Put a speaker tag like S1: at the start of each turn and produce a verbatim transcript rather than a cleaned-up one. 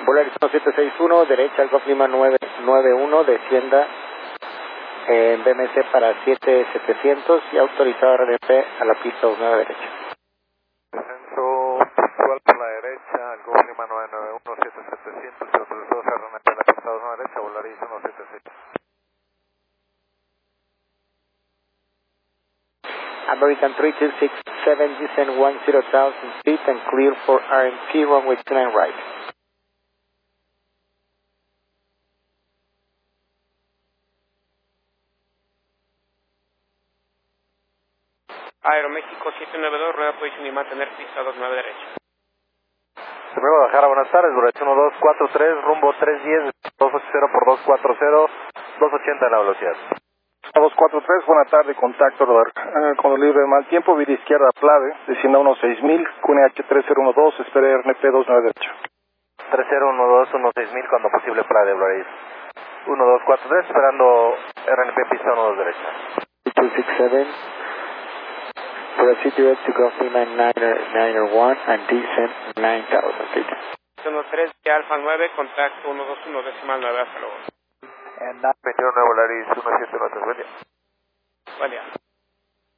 S1: Volaris uno siete seis uno, derecha al Golf Lima nueve nueve uno, descienda en B M C para siete setecientos y autorizado R N P a la pista nueve derecha.
S2: Descenso puntual por la derecha, al Golf Lima nueve nueve uno, siete setecientos, y autorizado R N P a la pista nueve derecha, Volaris uno siete seis.
S1: American three two six seven, descend ten thousand feet and clear for R M P, runway two nine right.
S3: Aeroméxico siete nueve dos, rueda posición y mantener pista dos nueve derecha.
S2: Primero Guadalajara, buenas tardes, Volaris uno dos cuatro tres, rumbo tres diez, dos ochenta por dos cuatro cero, dos ochenta en la velocidad.
S4: dos cuatro tres, buena tarde, contacto uh, con libre de mal tiempo, vida izquierda Plave, descienda uno seis mil, Q N H tres cero uno dos, espere R N P dos nueve derecha.
S2: tres cero uno dos uno seis mil, cuando posible Plave, Volaris uno dos cuatro tres, esperando R N P pista uno dos derecha.
S1: two six seven, proceed direct to Golf Lima nine one and descend nine thousand feet.
S3: uno tres de Alfa nueve, contacto uno dos uno decimal nueve, hasta luego.
S2: veintiuno Volaris uno siete uno tres, buen día.
S3: Buen día.